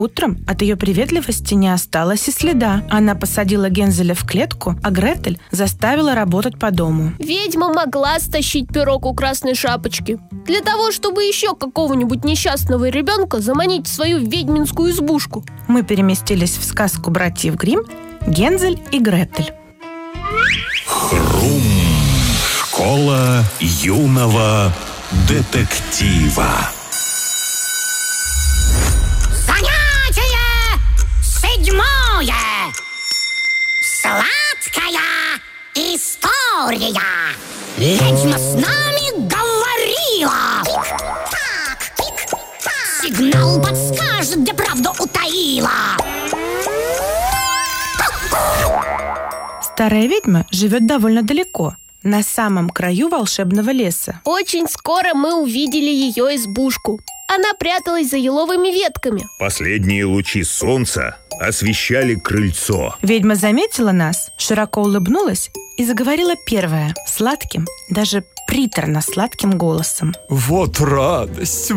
Утром от ее приветливости не осталось и следа. Она посадила Гензеля в клетку, а Гретель заставила работать по дому. Ведьма могла стащить пирог у Красной Шапочки для того, чтобы еще какого-нибудь несчастного ребенка заманить в свою ведьминскую избушку. Мы переместились в сказку братьев Гримм «Гензель и Гретель». Хрум. Школа юного детектива. Седьмое. Сладкая история. Ведьма с нами говорила. Сигнал подскажет, где правду утаила. Старая ведьма живет довольно далеко, на самом краю волшебного леса. Очень скоро мы увидели ее избушку. Она пряталась за еловыми ветками. Последние лучи солнца освещали крыльцо. Ведьма заметила нас, широко улыбнулась и заговорила первая, сладким, даже приторно-сладким голосом. Вот радость,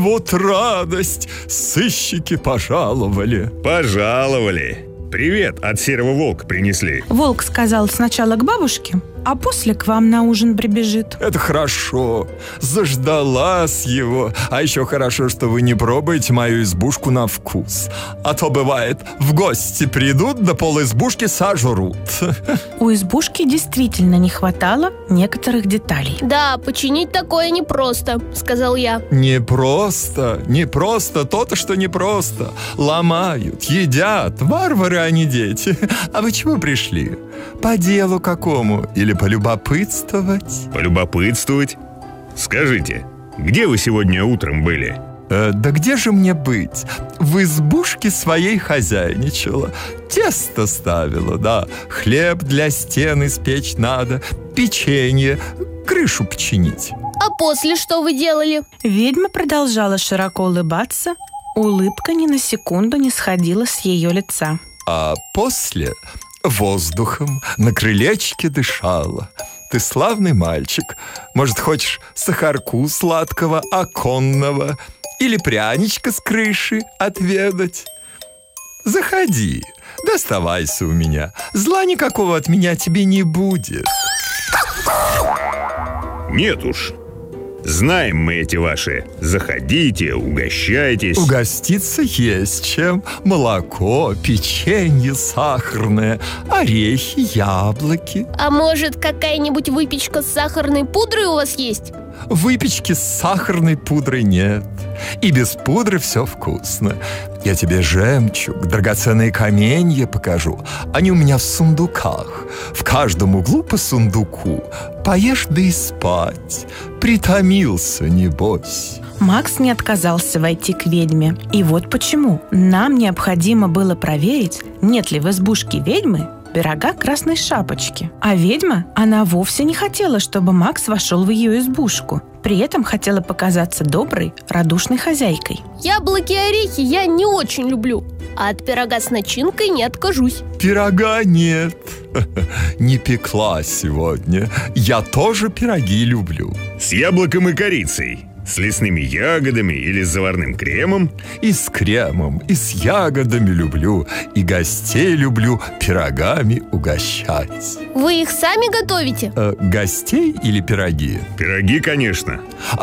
сыщики пожаловали. Пожаловали. Привет от серого волка принесли. Волк сказал сначала к бабушке, а после к вам на ужин прибежит. Это хорошо, заждалась его. А еще хорошо, что вы не пробуете мою избушку на вкус. А то бывает, в гости придут, да пол-избушки сожрут. У избушки действительно не хватало некоторых деталей. Да, починить такое непросто, сказал я. Непросто, то-то, что непросто. Ломают, едят, варвары, а не дети. А вы чего пришли? По делу какому? Или полюбопытствовать? Полюбопытствовать? Скажите, где вы сегодня утром были? Да где же мне быть? В избушке своей хозяйничала. Тесто ставила, да. Хлеб для стен испечь надо. Печенье, крышу починить. А после что вы делали? Ведьма продолжала широко улыбаться. Улыбка ни на секунду не сходила с ее лица. А после воздухом на крылечке дышала. Ты славный мальчик. Может, хочешь сахарку сладкого оконного или пряничка с крыши отведать? Заходи, доставайся у меня. Зла никакого от меня тебе не будет. Нет уж. Знаем мы эти ваши. Заходите, угощайтесь. Угоститься есть чем. Молоко, печенье сахарное, орехи, яблоки. А может, какая-нибудь выпечка с сахарной пудрой у вас есть? Выпечки с сахарной пудрой нет. И без пудры все вкусно. Я тебе жемчуг, драгоценные каменья покажу. Они у меня в сундуках. В каждом углу по сундуку. Поешь да и спать. Притомился, небось. Макс не отказался войти к ведьме. И вот почему. Нам необходимо было проверить, нет ли в избушке ведьмы пирога Красной Шапочки. А ведьма, она вовсе не хотела, чтобы Макс вошел в ее избушку. При этом хотела показаться доброй, радушной хозяйкой. Яблоки и орехи я не очень люблю, а от пирога с начинкой не откажусь. Пирога нет. Не пекла сегодня. Я тоже пироги люблю. С яблоком и корицей. С лесными ягодами или с заварным кремом? И с кремом, и с ягодами люблю. И гостей люблю пирогами угощать. Вы их сами готовите? Гостей или пироги? Пироги, конечно.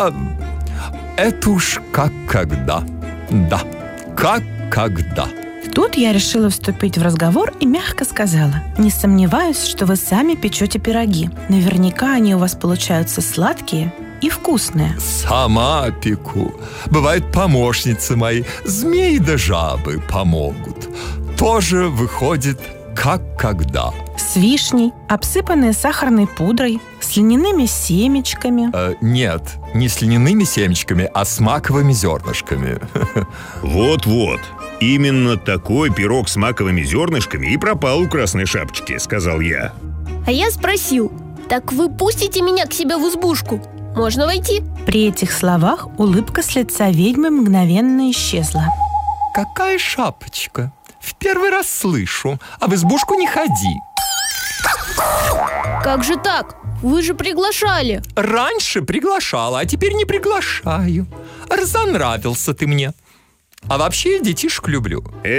Это уж как когда. Да, как когда. Тут я решила вступить в разговор и мягко сказала: не сомневаюсь, что вы сами печете пироги. Наверняка они у вас получаются сладкие и вкусные. Сама пеку. Бывают помощницы мои, змеи да жабы помогут. Тоже выходит как когда. С вишней, обсыпанные сахарной пудрой, с льняными семечками. Нет, не с льняными семечками, а с маковыми зернышками. Вот-вот. Именно такой пирог с маковыми зернышками и пропал у Красной Шапочки, сказал я. А я спросил: так вы пустите меня к себе в избушку? Можно войти? При этих словах улыбка с лица ведьмы мгновенно исчезла. Какая шапочка? В первый раз слышу, а в избушку не ходи. Как же так? Вы же приглашали. Раньше приглашала, а теперь не приглашаю. Разонравился ты мне. А вообще я детишек люблю.